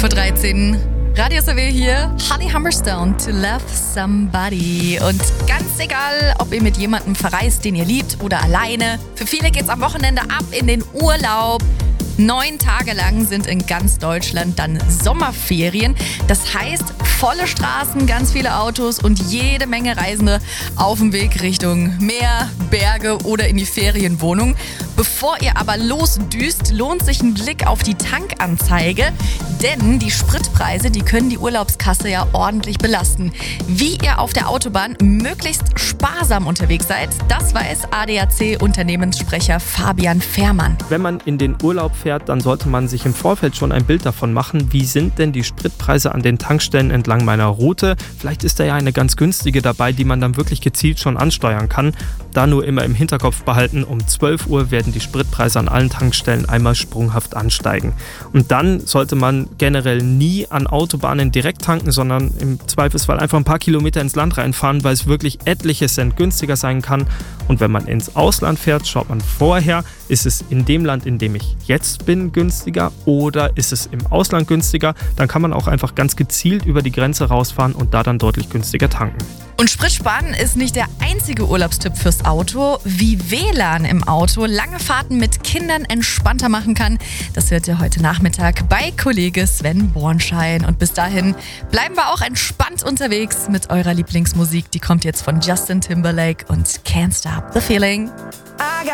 11.13 Uhr. Radio SRW hier, Holly Humberstone, To Love Somebody. Und ganz egal, ob ihr mit jemandem verreist, den ihr liebt oder alleine, für viele geht's am Wochenende ab in den Urlaub. 9 Tage lang sind in ganz Deutschland dann Sommerferien. Das heißt, volle Straßen, ganz viele Autos und jede Menge Reisende auf dem Weg Richtung Meer, Berge oder in die Ferienwohnung. Bevor ihr aber losdüst, lohnt sich ein Blick auf die Tankanzeige, denn die Spritpreise, die können die Urlaubskasse ja ordentlich belasten. Wie ihr auf der Autobahn möglichst sparsam unterwegs seid, das weiß ADAC-Unternehmenssprecher Fabian Fährmann. Wenn man in den Urlaub fährt, dann sollte man sich im Vorfeld schon ein Bild davon machen, wie sind denn die Spritpreise an den Tankstellen entlang meiner Route. Vielleicht ist da ja eine ganz günstige dabei, die man dann wirklich gezielt schon ansteuern kann. Da nur immer im Hinterkopf behalten, um 12 Uhr werden die Spritpreise an allen Tankstellen einmal sprunghaft ansteigen. Und dann sollte man generell nie an Autobahnen direkt tanken, sondern im Zweifelsfall einfach ein paar Kilometer ins Land reinfahren, weil es wirklich etliche Cent günstiger sein kann. Und wenn man ins Ausland fährt, schaut man vorher, ist es in dem Land, in dem ich jetzt bin, günstiger oder ist es im Ausland günstiger? Dann kann man auch einfach ganz gezielt über die Grenze rausfahren und da dann deutlich günstiger tanken. Und Spritsparen ist nicht der einzige Urlaubstipp fürs Auto. Wie WLAN im Auto lange Fahrten mit Kindern entspannter machen kann, das hört ihr heute Nachmittag bei Kollege Sven Bornschein. Und bis dahin bleiben wir auch entspannt unterwegs mit eurer Lieblingsmusik. Die kommt jetzt von Justin Timberlake und Can't Stop the Feeling.